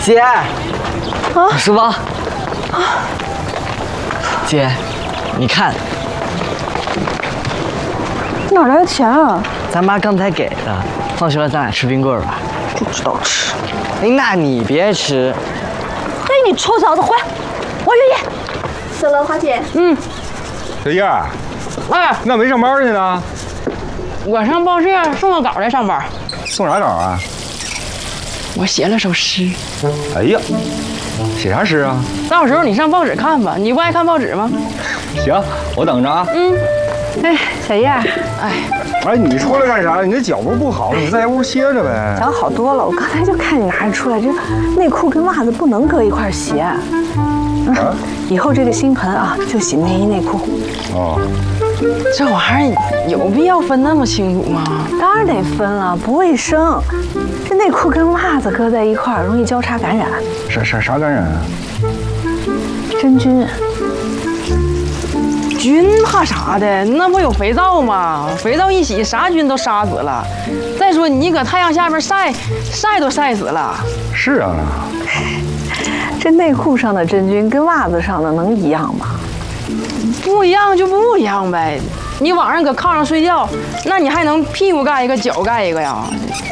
姐，啊，书包。啊，姐，你看， 哪来的钱啊？ 咱妈刚才给的。放学了，咱俩吃冰棍吧。 就知道吃。 哎，那你别吃。 嘿，你臭小子，回来！我愿意。 走了，花姐。 小燕儿， 哎， 你咋没上班去呢？ 我上报社送个稿来上班。 送啥稿啊？ 我写了首诗。 哎呀，写啥诗啊？ 到时候你上报纸看吧，你不爱看报纸吗？ 行，我等着啊。 哎，小燕， 哎，你出来干啥？你这脚不好，你在屋歇着呗。 脚好多了。我刚才就看你拿着出来，这内裤跟袜子不能搁一块洗。以后这个新盆啊，就洗内衣内裤。 哦， 这玩意儿有必要分那么清楚吗？ 当然得分了，不卫生。这内裤跟袜子搁在一块儿，容易交叉感染。 啥感染啊？ 真菌。 菌怕啥的？那不有肥皂吗？肥皂一洗，啥菌都杀死了。再说你搁太阳下面晒都晒死了。 是啊。 这内裤上的真菌跟袜子上的能一样吗？ 不一样就不一样呗。你晚上搁炕上睡觉，那你还能屁股盖一个，脚盖一个呀？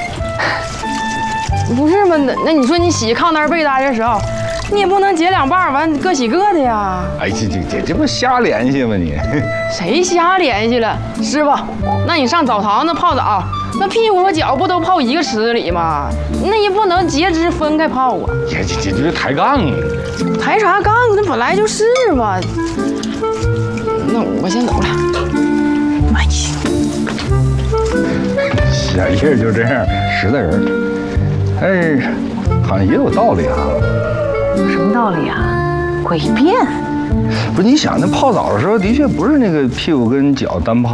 不是吗？那你说你洗炕单被单的时候，你也不能截两半完各洗各的呀。 哎，这不瞎联系吗你？ 谁瞎联系了？师傅，那你上澡堂子泡澡，那屁股和脚不都泡一个池子里吗？那也不能截肢分开泡啊。 这抬杠啊！ 抬啥杠？那本来就是嘛。那我先走了。妈呀！ 小叶就这样，实在人。哎，好像也有道理啊。 什么道理啊？诡辩。 不是，你想那泡澡的时候，的确不是那个屁股跟脚单泡。